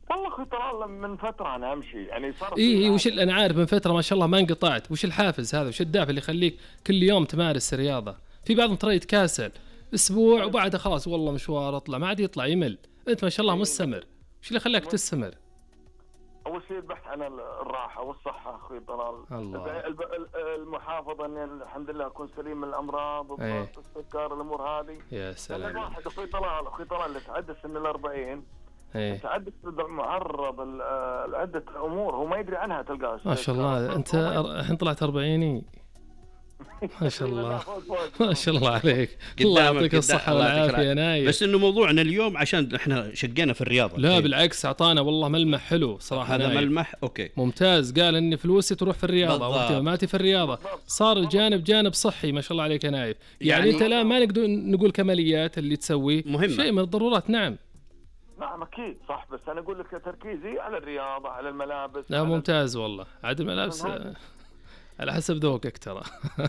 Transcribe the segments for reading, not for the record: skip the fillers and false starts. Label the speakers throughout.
Speaker 1: والله اخوي طلال من فتره انا امشي يعني صار
Speaker 2: اي وش انا عارف من فتره ما شاء الله ما انقطعت. وش الحافز هذا؟ وش الدافع اللي يخليك كل يوم تمارس الرياضه؟ في بعضهم ترى يتكاسل اسبوع وبعدها خلاص والله مشوار اطلع، ما عاد يطلع يمل. انت ما شاء الله مستمر. وش اللي خلاك تستمر؟
Speaker 1: اول شيء البحث عن الراحه والصحه اخوي طلال.
Speaker 2: الله.
Speaker 1: المحافظه ان الحمد لله اكون سليم من الامراض والضغط السكر الامور هذه.
Speaker 2: يا سلام.
Speaker 1: الواحد اخوي طلال اللي تعدى سن ال40 تعدى معرض لعده امور هو ما يدري عنها تلقاه.
Speaker 2: ما شاء الله انت الحين طلعت 40. ما شاء الله ما شاء الله عليك. الله يعطيك الصحة والعافية يا نايف.
Speaker 3: بس انه موضوعنا اليوم عشان احنا شقينا في الرياضة.
Speaker 2: لا بالعكس اعطانا والله ملمح حلو صراحة.
Speaker 3: هذا ملمح اوكي
Speaker 2: ممتاز. قال اني فلوسي تروح في الرياضة واهتماماتي في الرياضة. صار الجانب جانب صحي ما شاء الله عليك يا نايف. يعني انت لا ما نقدر نقول كماليات اللي تسويه مهمة. شيء من الضرورات. نعم
Speaker 1: اكيد صح. بس انا اقول لك تركيزي على الرياضة على الملابس.
Speaker 2: لا ممتاز والله. عاد الملابس على حسب ذوقك ترى.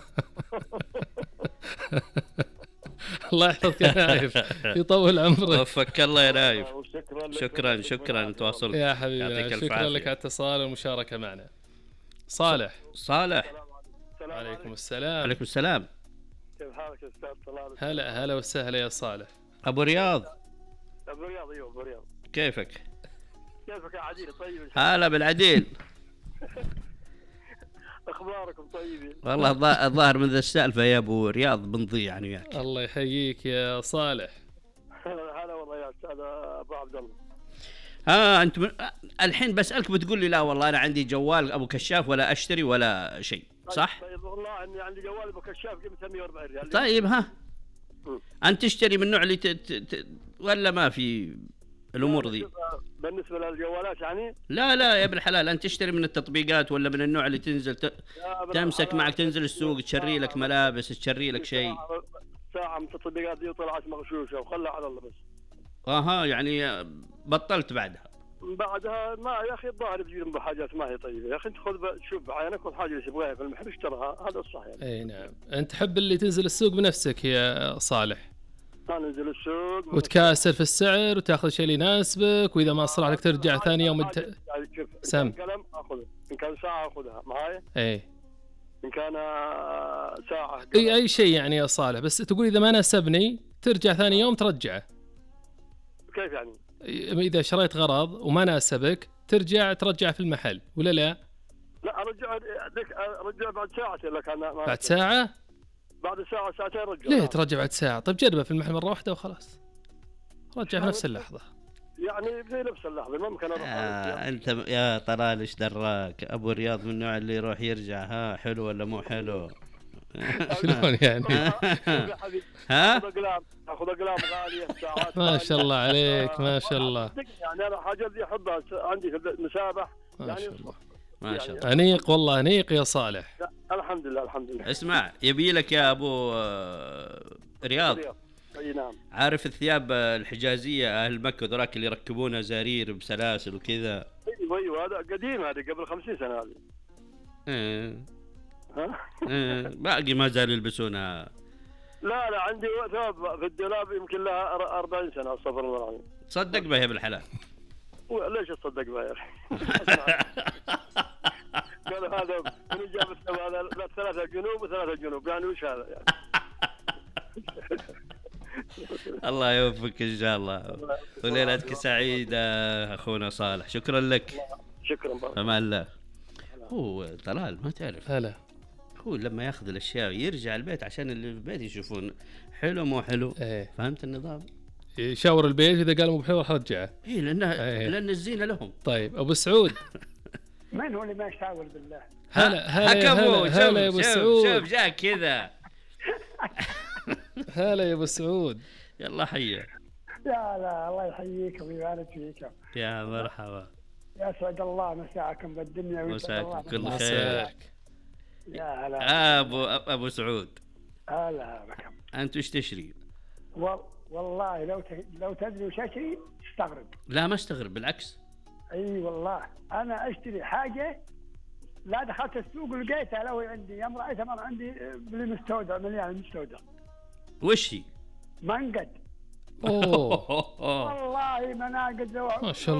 Speaker 2: الله يحفظك يا نايف يطول عمرك.
Speaker 3: وفك الله يا نايف. شكرا تواصلك
Speaker 2: يا حبيبي. شكرا لك على الاتصال والمشاركة معنا. صالح. عليكم السلام.
Speaker 3: عليكم السلام.
Speaker 4: كيف حالك يا استاذ طلال؟
Speaker 2: هلا وسهلا يا صالح.
Speaker 3: ابو رياض.
Speaker 4: ايوه ابو رياض.
Speaker 3: كيفك
Speaker 4: يا عديل؟ طيب
Speaker 3: هلا بالعديل.
Speaker 4: اخباركم طيبين؟
Speaker 3: والله الظاهر من ذا السالفه يا ابو رياض بنضيع انا وياك.
Speaker 2: الله يحييك يا صالح.
Speaker 4: هلا والله يا استاذ ابو عبد الله.
Speaker 3: انت الحين بسالك بتقول لي لا والله انا عندي جوال ابو كشاف ولا اشتري ولا شيء صح؟
Speaker 4: طيب والله اني عندي جوال ابو كشاف قيمته 140 ريال.
Speaker 3: طيب انت تشتري من النوع اللي ولا ما في الامور ذي
Speaker 4: بالنسبه للجوالات يعني؟
Speaker 3: لا يا ابن الحلال انت تشتري من التطبيقات ولا من النوع اللي تنزل تمسك معك تنزل السوق تشري لك ملابس تشري لك شيء؟
Speaker 4: ساعه من التطبيقات دي وطلعت مغشوشه وخلها على الله بس.
Speaker 3: يعني بطلت بعدها
Speaker 4: ما يا اخي الظاهر بيجيهم بحاجات ما هي طيبه يا اخي. انت خذ شوف بعينك والحاجه اللي تبغاها في المحل اشترها هذا الصح يعني.
Speaker 2: اي نعم. انت تحب اللي تنزل السوق بنفسك يا صالح.
Speaker 4: ننزل السوق
Speaker 2: وتكاسر في السعر وتاخذ شيء اللي يناسبك واذا ما صلح لك ترجع ثاني يوم
Speaker 4: سم. إن كان قلم اخذه ان كان ساعه اخذها معايا. ان كان ساعه
Speaker 2: اي شيء يعني يا صالح. بس تقول اذا ما ناسبني ترجع ثاني يوم ترجعه.
Speaker 4: كيف يعني؟
Speaker 2: اذا شريت غرض وما ناسبك ترجع في المحل ولا لا؟
Speaker 4: لا ارجع بعد ساعه. لك انا
Speaker 2: بعد ساعه؟
Speaker 4: بعد ساعه ساعتين رجع.
Speaker 2: ليه ترجع بعد ساعه؟ طيب جربه في المحل مره واحده وخلاص. رجع في نفس اللحظه.
Speaker 4: يعني في نفس اللحظه ممكن اروح.
Speaker 3: انت يا طلال ايش دراك؟ ابو رياض من النوع اللي يروح يرجع حلو ولا مو حلو؟
Speaker 2: شلون يعني؟
Speaker 4: اخذ اقلام غاليه ساعات.
Speaker 2: ما شاء الله عليك ما شاء الله.
Speaker 4: يعني انا حاجات دي احبها عندي في المسابح.
Speaker 2: ما شاء الله
Speaker 3: ما شاء الله.
Speaker 2: انيق والله انيق يا صالح.
Speaker 4: الحمد لله.
Speaker 3: اسمع يبي لك يا ابو رياض.
Speaker 4: اي نعم.
Speaker 3: عارف الثياب الحجازيه اهل مكه ذراك اللي يركبونها زرير بسلاسل وكذا؟
Speaker 4: ايوه هذا قديم هذا قبل 50 سنه هذه.
Speaker 3: باقي ما زالوا يلبسونها.
Speaker 4: لا عندي ثوب في الدولاب يمكن لها 40 سنه استغفر الله العظيم.
Speaker 3: صدق بها يا ابن الحلال.
Speaker 4: ليش تصدق بها يا اخي؟ قالوا هذا من جاب الثوب هذا 3 جنوب و3 جنوب يعني وش هذا يعني؟
Speaker 3: الله يوفقك ان شاء الله وليلتك سعيده اخونا صالح. شكرا لك.
Speaker 4: شكرا
Speaker 3: فمان الله. هو طلال ما تعرف
Speaker 2: هلا
Speaker 3: هو لما ياخذ الاشياء يرجع البيت عشان اللي في البيت يشوفون حلو مو حلو. فهمت النظام؟
Speaker 2: يشاور البيت اذا قال مو بحلو راح ارجعه.
Speaker 3: لان الزينه لهم.
Speaker 2: طيب ابو سعود.
Speaker 4: من هو اللي ما يشاور بالله؟
Speaker 2: هلا يا ابو سعود.
Speaker 3: شوف جاك كذا.
Speaker 2: هلا يا ابو سعود.
Speaker 3: يلا حيه.
Speaker 4: لا الله يحييكم ويبارك فيكم.
Speaker 3: يا مرحبا.
Speaker 4: يسعد الله مساءكم بالدنيا
Speaker 3: ويسعدكم كل خير.
Speaker 4: يا هلا
Speaker 3: ابو سعود.
Speaker 4: هلا بكم.
Speaker 3: انت ايش تشتري؟
Speaker 4: والله لو تدري وش اشتري تستغرب.
Speaker 3: لا ما استغرب بالعكس.
Speaker 4: اي والله انا اشتري حاجه لا دخلت السوق ولقيتها لو عندي يوم رأيتها مرة عندي بالمستودع مليان المستودع.
Speaker 3: وش هي؟
Speaker 4: منقد.
Speaker 2: والله
Speaker 4: مناقد
Speaker 2: ما شاء الله.